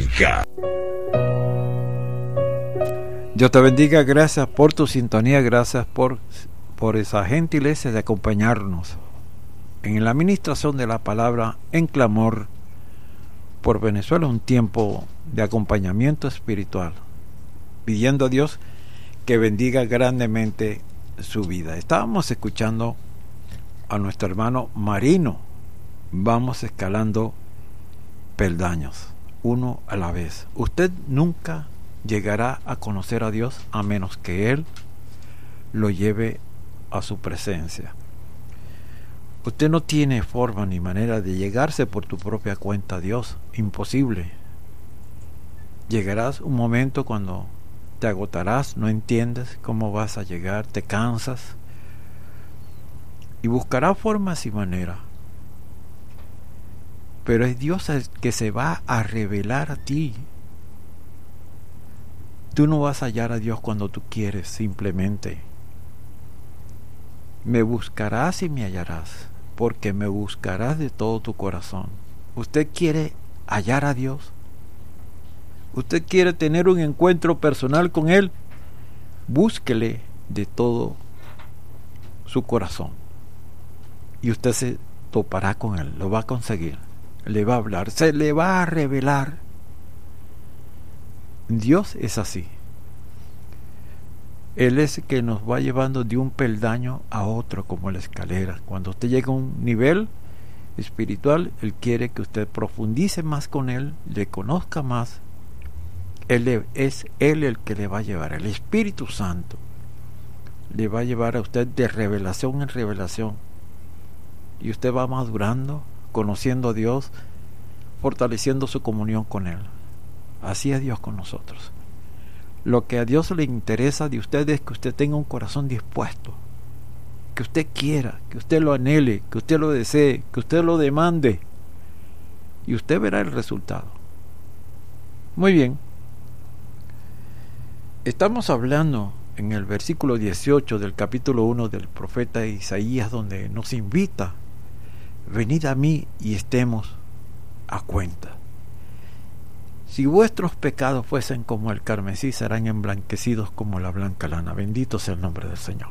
Música. Dios te bendiga, gracias por tu sintonía, gracias por esa gentileza de acompañarnos en la administración de la palabra en clamor por Venezuela, un tiempo de acompañamiento espiritual, pidiendo a Dios que bendiga grandemente su vida. Estábamos escuchando a nuestro hermano Marino. Vamos escalando peldaños, uno a la vez. Usted nunca llegará a conocer a Dios a menos que Él lo lleve a su presencia. Usted no tiene forma ni manera de llegarse por tu propia cuenta a Dios. Imposible. Llegarás un momento cuando te agotarás, no entiendes cómo vas a llegar, te cansas y buscarás formas y maneras. Pero es Dios el que se va a revelar a ti. Tú no vas a hallar a Dios cuando tú quieres, simplemente. Me buscarás y me hallarás, porque me buscarás de todo tu corazón. ¿Usted quiere hallar a Dios? ¿Usted quiere tener un encuentro personal con Él? Búsquele de todo su corazón. Y usted se topará con Él, lo va a conseguir. Le va a hablar, se le va a revelar. Dios es así. Él es el que nos va llevando de un peldaño a otro como la escalera. Cuando usted llega a un nivel espiritual, Él quiere que usted profundice más con Él, le conozca más. Es Él el que le va a llevar, el Espíritu Santo le va a llevar a usted de revelación en revelación. Y usted va madurando, conociendo a Dios, fortaleciendo su comunión con Él. Así es Dios con nosotros. Lo que a Dios le interesa de usted es que usted tenga un corazón dispuesto, que usted quiera, que usted lo anhele, que usted lo desee, que usted lo demande, y usted verá el resultado. Muy bien. Estamos hablando en el versículo 18 del capítulo 1 del profeta Isaías, donde nos invita: venid a mí y estemos a cuenta. Si vuestros pecados fuesen como el carmesí, serán emblanquecidos como la blanca lana. Bendito sea el nombre del Señor.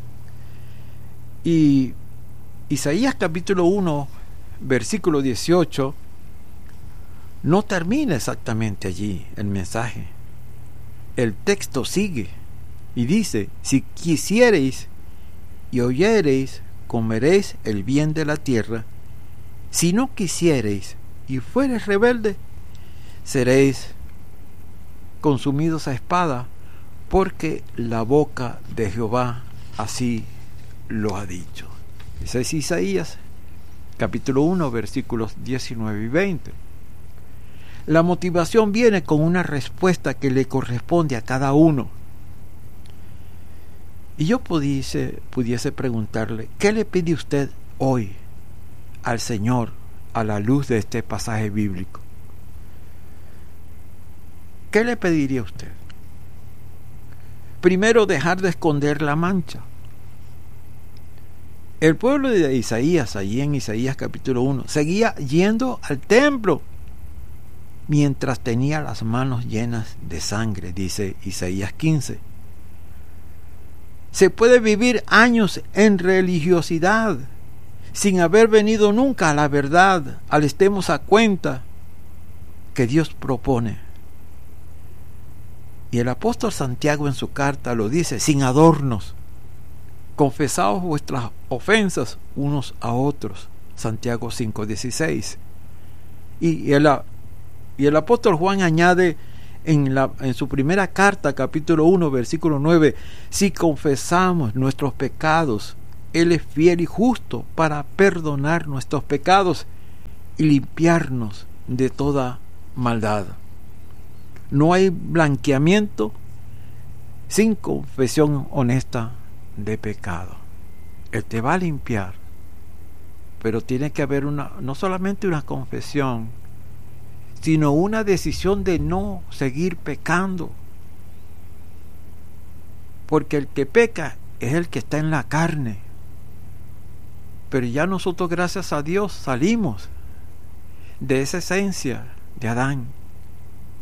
Y Isaías capítulo 1, versículo 18, no termina exactamente allí el mensaje. El texto sigue y dice: si quisiereis y oyereis, comeréis el bien de la tierra. Si no quisiereis y fuereis rebelde, seréis consumidos a espada, porque la boca de Jehová así lo ha dicho. Ese es Isaías capítulo 1, versículos 19 y 20. La motivación viene con una respuesta que le corresponde a cada uno. Y yo pudiese preguntarle: ¿qué le pide usted hoy al Señor a la luz de este pasaje bíblico? ¿Qué le pediría usted? Primero, dejar de esconder la mancha. El pueblo de Isaías, allí en Isaías capítulo 1, seguía yendo al templo mientras tenía las manos llenas de sangre, dice Isaías 15. Se puede vivir años en religiosidad sin haber venido nunca a la verdad, al estemos a cuenta que Dios propone. Y el apóstol Santiago en su carta lo dice: sin adornos, confesaos vuestras ofensas unos a otros. Santiago 5:16. Y el apóstol Juan añade en su primera carta, capítulo 1, versículo 9: si confesamos nuestros pecados, Él es fiel y justo para perdonar nuestros pecados y limpiarnos de toda maldad. No hay blanqueamiento sin confesión honesta de pecado. Él te va a limpiar, pero tiene que haber no solamente una confesión, sino una decisión de no seguir pecando. Porque el que peca es el que está en la carne. Pero ya nosotros, gracias a Dios, salimos de esa esencia de Adán.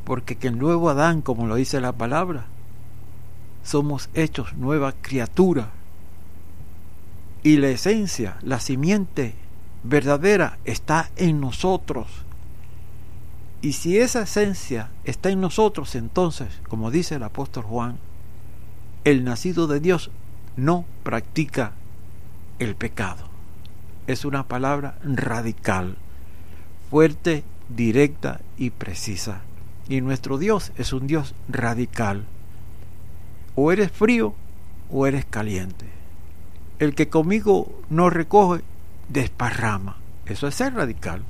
porque que el nuevo Adán, como lo dice la palabra, somos hechos nueva criatura, y la esencia, la simiente verdadera está en nosotros. Y si esa esencia está en nosotros, entonces, como dice el apóstol Juan, el nacido de Dios no practica el pecado. Es una palabra radical, fuerte, directa y precisa. Y nuestro Dios es un Dios radical. O eres frío o eres caliente. El que conmigo no recoge, desparrama. Eso es ser radical.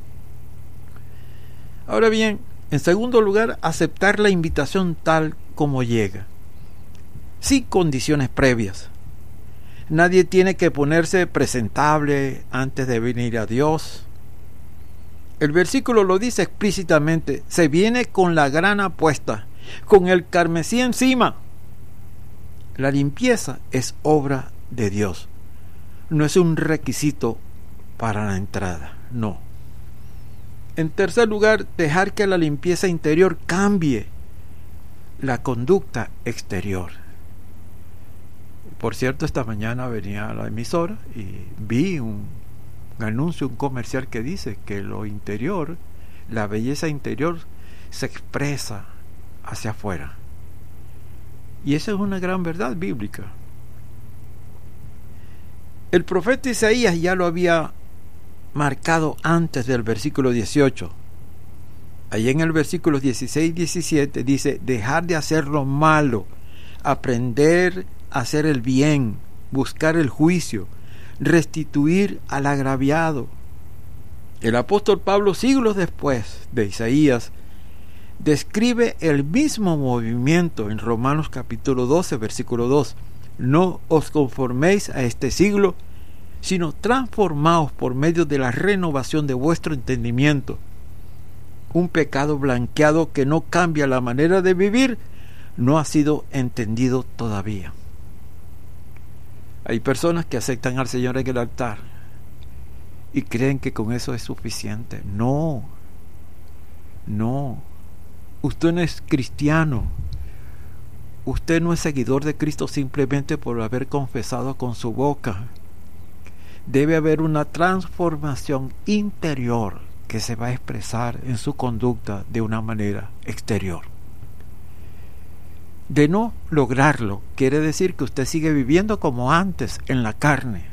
Ahora bien, en segundo lugar, aceptar la invitación tal como llega, sin condiciones previas. Nadie tiene que ponerse presentable antes de venir a Dios. El versículo lo dice explícitamente: se viene con la grana puesta, con el carmesí encima. La limpieza es obra de Dios, no es un requisito para la entrada, no. En tercer lugar, dejar que la limpieza interior cambie la conducta exterior. Por cierto, esta mañana venía a la emisora y vi un anuncio, un comercial que dice que lo interior, la belleza interior, se expresa hacia afuera. Y esa es una gran verdad bíblica. El profeta Isaías ya lo había marcado antes del versículo 18. Allí en el versículo 16 y 17 dice: dejar de hacer lo malo, aprender a hacer el bien, buscar el juicio, restituir al agraviado. El apóstol Pablo, siglos después de Isaías, describe el mismo movimiento en Romanos capítulo 12, versículo 2. No os conforméis a este siglo, sino transformaos por medio de la renovación de vuestro entendimiento. Un pecado blanqueado que no cambia la manera de vivir no ha sido entendido todavía. Hay personas que aceptan al Señor en el altar y creen que con eso es suficiente. No. Usted no es cristiano. Usted no es seguidor de Cristo simplemente por haber confesado con su boca. Debe haber una transformación interior que se va a expresar en su conducta de una manera exterior. De no lograrlo, quiere decir que usted sigue viviendo como antes en la carne.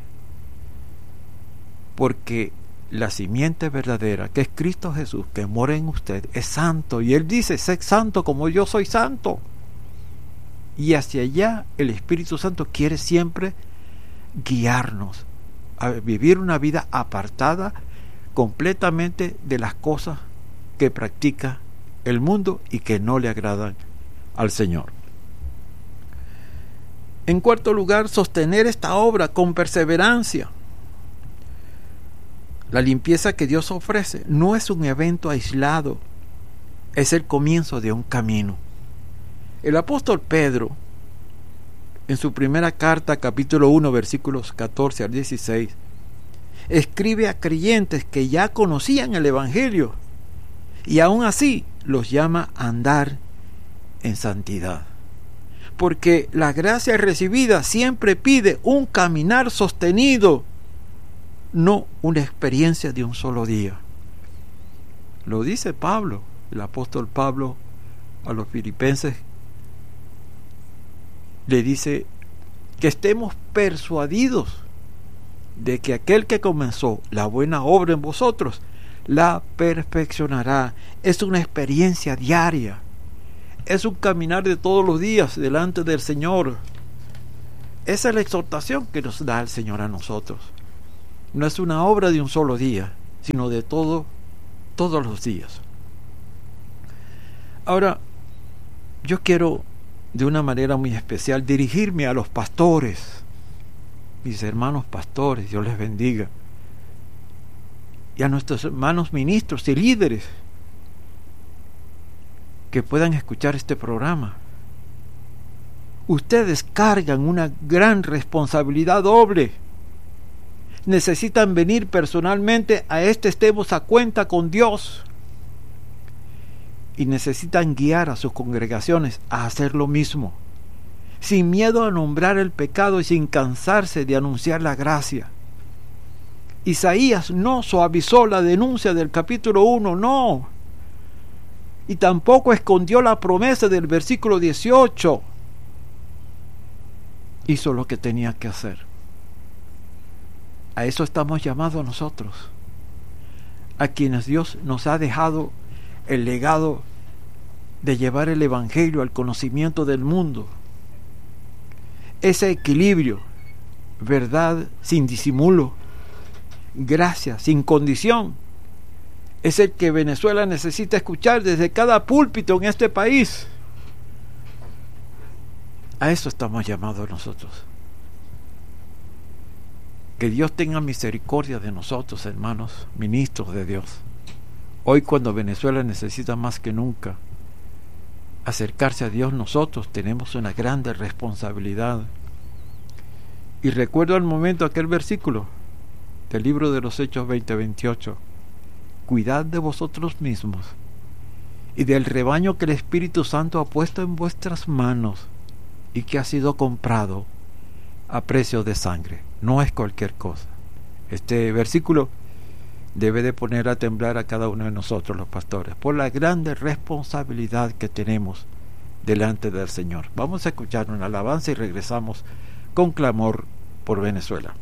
Porque la simiente verdadera, que es Cristo Jesús, que mora en usted, es santo. Y Él dice: sed santo como yo soy santo. Y hacia allá el Espíritu Santo quiere siempre guiarnos a vivir una vida apartada completamente de las cosas que practica el mundo y que no le agradan al Señor. En cuarto lugar, sostener esta obra con perseverancia. La limpieza que Dios ofrece no es un evento aislado, es el comienzo de un camino. El apóstol Pedro, en su primera carta, capítulo 1, versículos 14 al 16, escribe a creyentes que ya conocían el Evangelio y aún así los llama a andar en santidad. Porque la gracia recibida siempre pide un caminar sostenido, no una experiencia de un solo día. Lo dice Pablo, el apóstol Pablo, a los filipenses. Le dice que estemos persuadidos de que aquel que comenzó la buena obra en vosotros la perfeccionará. Es una experiencia diaria, es un caminar de todos los días delante del Señor. Esa es la exhortación que nos da el Señor a nosotros. No es una obra de un solo día, sino de todos los días. Ahora, yo quiero de una manera muy especial dirigirme a los pastores, mis hermanos pastores, Dios les bendiga, y a nuestros hermanos ministros y líderes que puedan escuchar este programa. Ustedes cargan una gran responsabilidad doble. Necesitan venir personalmente a Estemos a Cuenta con Dios. y necesitan guiar a sus congregaciones a hacer lo mismo, sin miedo a nombrar el pecado y sin cansarse de anunciar la gracia. Isaías no suavizó la denuncia del capítulo 1, no, y tampoco escondió la promesa del versículo 18. Hizo lo que tenía que hacer. A eso estamos llamados nosotros, a quienes Dios nos ha dejado el legado de llevar el evangelio al conocimiento del mundo. Ese equilibrio, verdad sin disimulo, gracia sin condición, es el que Venezuela necesita escuchar desde cada púlpito en este país. A eso estamos llamados nosotros. Que Dios tenga misericordia de nosotros, hermanos, ministros de Dios. Hoy, cuando Venezuela necesita más que nunca acercarse a Dios, nosotros tenemos una grande responsabilidad. Y recuerdo al momento aquel versículo del libro de los Hechos 20:28. Cuidad de vosotros mismos y del rebaño que el Espíritu Santo ha puesto en vuestras manos y que ha sido comprado a precio de sangre. No es cualquier cosa. Este versículo debe de poner a temblar a cada uno de nosotros, los pastores, por la grande responsabilidad que tenemos delante del Señor. Vamos a escuchar una alabanza y regresamos con clamor por Venezuela.